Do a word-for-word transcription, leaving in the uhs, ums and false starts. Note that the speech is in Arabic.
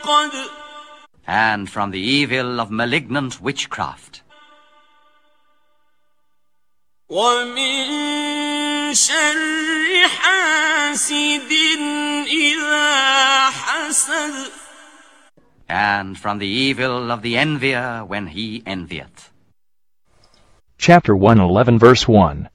الْعُقَدِ And from the evil of malignant witchcraft. وَمِن شَرِّ حَاسِدٍ إِذَا حَسَدَ And from the evil of the envier when he envieth. Chapter one eleven verse one.